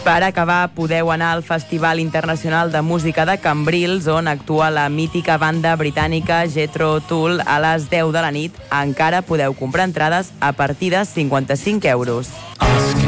Per acabar, podeu anar al Festival Internacional de Música de Cambrils, on actua la mítica banda britànica Jethro Tull a les 10 de la nit. Encara podeu comprar entrades a partir de 55 euros.